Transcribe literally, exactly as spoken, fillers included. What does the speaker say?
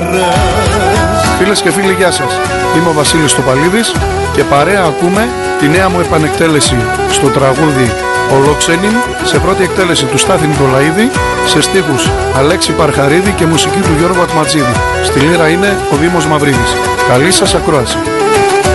Φίλες και φίλοι, γεια σας. Είμαι ο Βασίλης Τοπαλίδης και παρέα ακούμε τη νέα μου επανεκτέλεση στο τραγούδι Ολόξενην, σε πρώτη εκτέλεση του Στάθη Νικολαίδη, σε στίχους Αλέξη Παρχαρίδη και μουσική του Γιώργου Ατματζίδη. Στη λύρα είναι ο Δήμος Μαυρίδης. Καλή σας ακρόαση.